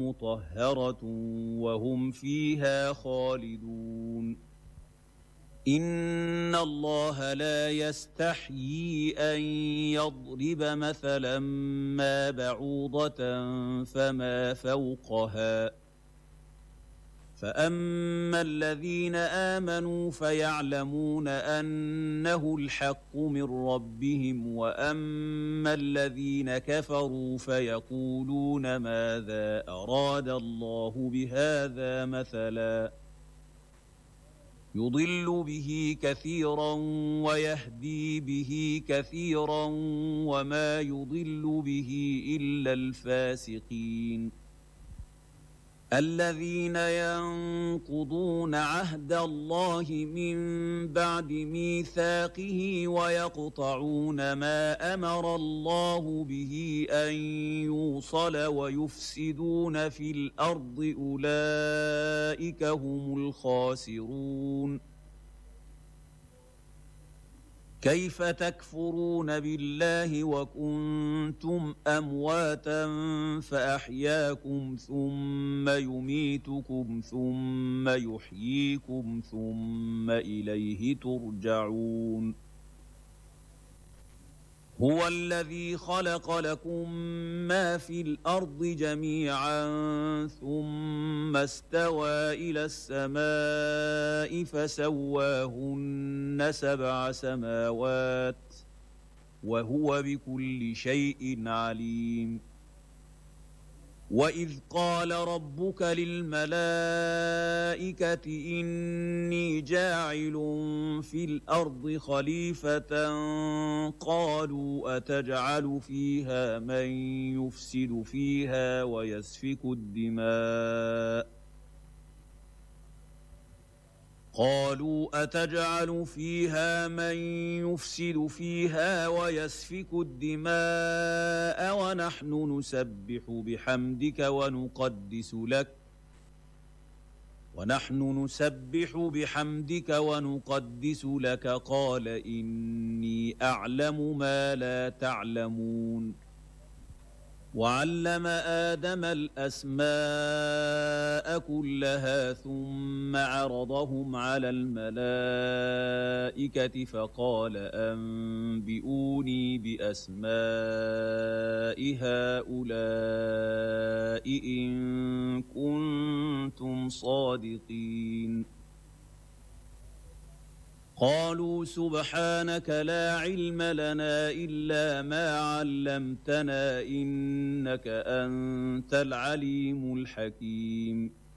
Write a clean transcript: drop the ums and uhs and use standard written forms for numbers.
مطهرة وهم فيها خالدون إن الله لا يستحيي أن يضرب مثلا ما بعوضة فما فوقها فأما الذين آمنوا فيعلمون أنه الحق من ربهم وأما الذين كفروا فيقولون ماذا أراد الله بهذا مثلا يضل به كثيرا ويهدي به كثيرا وما يضل به إلا الفاسقين الذين ينقضون عهد الله من بعد ميثاقه ويقطعون ما أمر الله به أن يوصل ويفسدون في الأرض أولئك هم الخاسرون كيف تكفرون بالله وكنتم أمواتا فأحياكم ثم يميتكم ثم يحييكم ثم إليه ترجعون هو الذي خلق لكم ما في الأرض جميعا ثم استوى إلى السماء فسواهن 7 سماوات وهو بكل شيء عليم وإذ قال ربك للملائكة إني جاعل في الأرض خليفة قالوا أتجعل فيها من يفسد فيها ويسفك الدماء ونحن نسبح بحمدك ونقدس لك قال إني أعلم ما لا تعلمون وعلم آدم الأسماء كلها ثم عرضهم على الملائكة فقال أنبئوني بأسماء هؤلاء إن كنتم صادقين قالوا سبحانك لا علم لنا إلا ما علمتنا إنك أنت العليم الحكيم